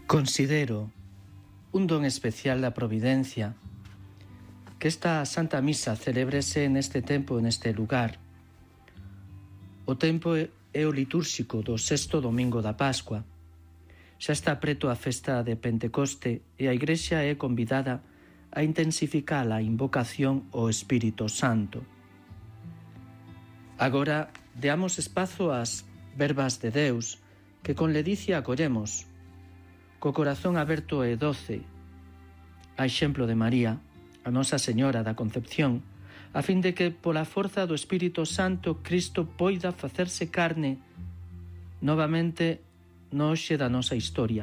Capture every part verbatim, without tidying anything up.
Considero un don especial da providencia que esta Santa Misa celébrese neste tempo, neste lugar. O tempo é o litúrxico do sexto domingo da Pascua. Xa está preto a festa de Pentecoste e a Igrexa é convidada a intensificar a invocación ao Espírito Santo. Agora deamos espazo ás verbas de Deus que con ledicia acollemos, co corazón aberto e doce, a exemplo de María, a Nosa Señora da Concepción, a fin de que pola forza do Espírito Santo Cristo poida facerse carne novamente no hoxe da nosa historia.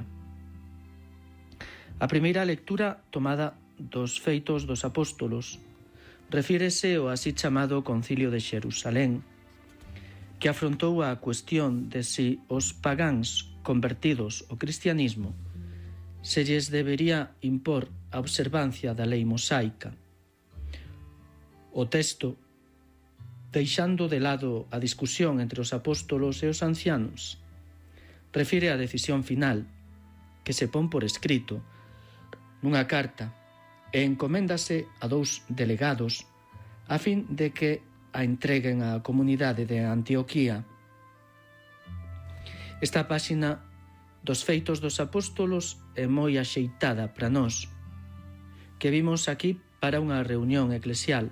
A primeira lectura tomada dos Feitos dos Apóstolos refírese ao así chamado Concilio de Xerusalén, que afrontou a cuestión de si os pagáns convertidos ao cristianismo se lles debería impor a observancia da lei mosaica. O texto, deixando de lado a discusión entre os apóstolos e os ancianos, refire a decisión final que se pon por escrito nunha carta e encoméndase a dous delegados a fin de que a entreguen á comunidade de Antioquía. Esta páxina dos Feitos dos Apóstolos é moi axeitada para nós, que vimos aquí para unha reunión eclesial.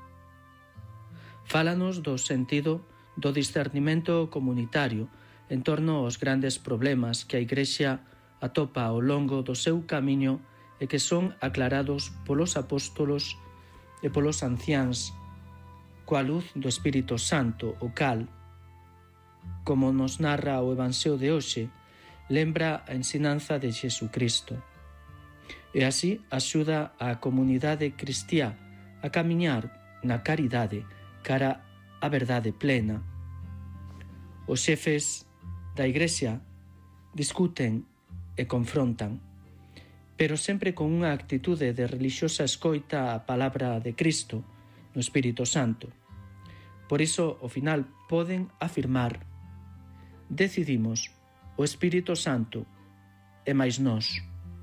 Fálanos do sentido do discernimento comunitario en torno aos grandes problemas que a Igrexa atopa ao longo do seu camiño e que son aclarados polos apóstolos e polos anciáns coa luz do Espírito Santo, o cal, como nos narra o Evanxeo de hoxe, lembra a ensinanza de Xesucristo. E así axuda a comunidade cristiá a camiñar na caridade cara á verdade plena. Os xefes da Igrexa discuten e confrontan, pero sempre con unha actitude de relixiosa escoita á palabra de Cristo no Espírito Santo. Por iso, ao final, poden afirmar: decidimos o Espírito Santo e máis nós.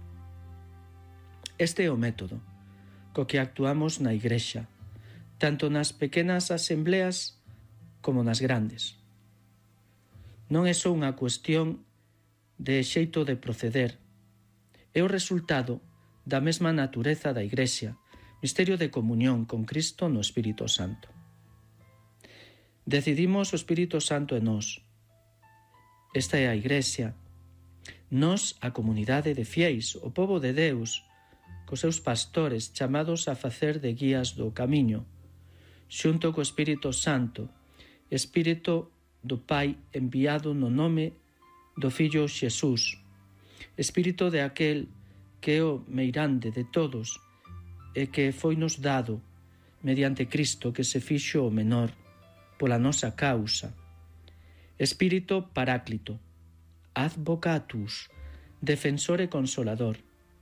Este é o método co que actuamos na Igrexa, tanto nas pequenas asembleas como nas grandes. Non é só unha cuestión de xeito de proceder, é o resultado da mesma natureza da Igrexa, misterio de comunión con Cristo no Espírito Santo. Decidimos o Espírito Santo en nós. Esta é a Igrexa, nós a comunidade de fieis, o pobo de Deus, cos seus pastores chamados a facer de guías do camiño, xunto co Espírito Santo, Espírito do Pai enviado no nome do Fillo Xesús, Espírito de aquel que é o meirande de todos e que foi-nos dado mediante Cristo que se fixo o menor pola nosa causa. Espírito Paráclito, Advocatus, defensor e consolador.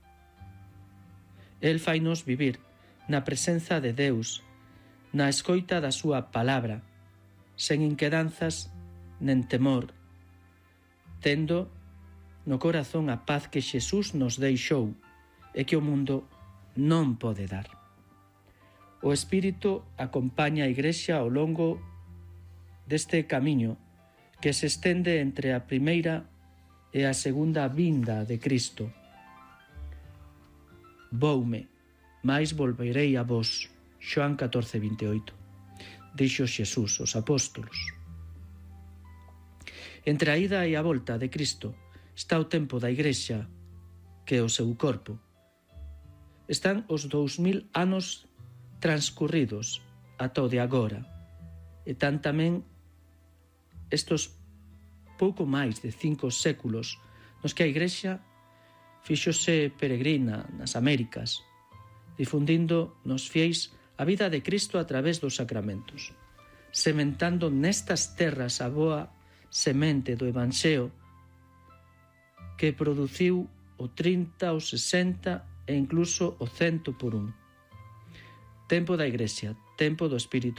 El fainos vivir na presenza de Deus, na escoita da súa palabra, sen inquedanzas nen temor, tendo no corazón a paz que Xesús nos deixou e que o mundo non pode dar. O Espírito acompaña a Igrexa ao longo deste camiño que se estende entre a primeira e a segunda vinda de Cristo. Voume, mais volverei a vos. Xoán catorce, vinte e oito. Dixo Xesús aos apóstolos. Entre a ida e a volta de Cristo está o tempo da Igrexa, que é o seu corpo. Están os dous mil anos transcurridos ata o de agora, e tan tamén estos pouco máis de cinco séculos nos que a Igrexa fíxose peregrina nas Américas, difundindo nos fieis a vida de Cristo a través dos sacramentos, sementando nestas terras a boa semente do Evanxeo que produciu o trinta, o sesenta e incluso o cento por un. Tempo da Igrexa, tempo do Espírito